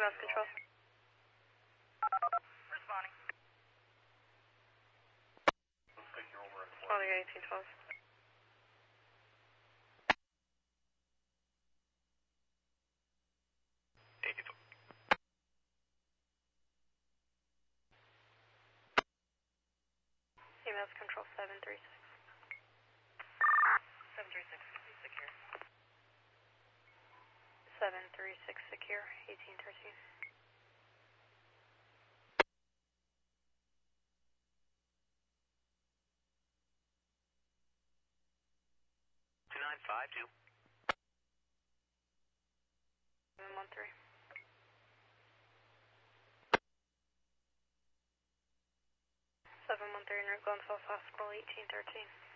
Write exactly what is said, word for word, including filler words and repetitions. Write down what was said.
E M S control. Responding. Responding eighteen twelve. E M S control seven three six. seven three six, secure. seven three six secure, eighteen thirteen. two nine five two. seven one three. seven one three, Glenville Hospital, eighteen thirteen.